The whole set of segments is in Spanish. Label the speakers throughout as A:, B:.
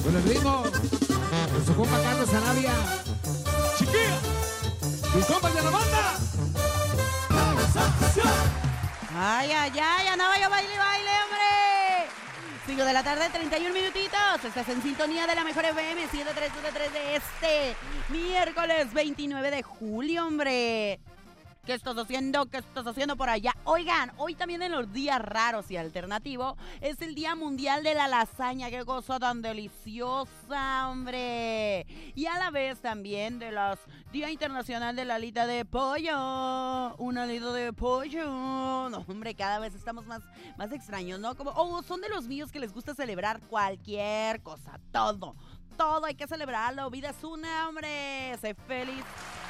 A: Con el ritmo de su compa Carlos Arabia. Chiquilla, mis compas de la banda.
B: Ay, ay, ay, andaba yo baile, hombre. 5 de la tarde, 31 minutitos. Estás en sintonía de la mejor FM 103.3 de este miércoles 29 de julio, hombre. ¿Qué estás haciendo? ¿Qué estás haciendo por allá? Oigan, hoy también en los días raros y alternativos es el Día Mundial de la Lasaña. ¡Qué cosa tan deliciosa, hombre! Y a la vez también de los Día Internacional de la Alita de Pollo. Un alito de pollo. No, hombre, cada vez estamos más extraños, ¿no? Como, son de los míos que les gusta celebrar cualquier cosa. Todo hay que celebrarlo. Vida es una, hombre. Sé feliz.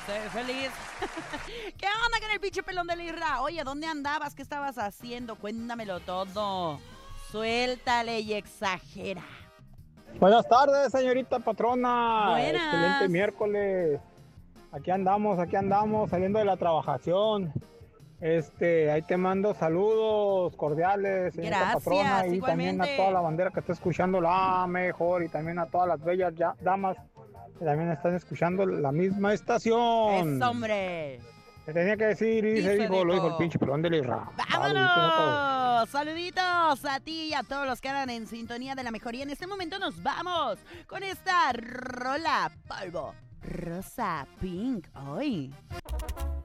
B: ¿Qué onda con el pinche pelón de Lirra? Oye, ¿dónde andabas? ¿Qué estabas haciendo? Cuéntamelo todo. Suéltale y exagera.
C: Buenas tardes, señorita patrona.
B: Buenas.
C: Excelente miércoles. Aquí andamos, saliendo de la trabajación. Ahí te mando saludos cordiales, señorita
B: Gracias,
C: patrona, y
B: igualmente.
C: también a toda la bandera que está escuchando la mejor, y también a todas las bellas damas que también están escuchando la misma estación.
B: ¡Eso, hombre!
C: Se tenía que decir y se dijo, lo dijo el pinche pelón de Lirra.
B: ¡Vámonos! Saluditos a ti y a todos los que andan en sintonía de la mejoría. En este momento nos vamos con esta rola polvo rosa pink hoy.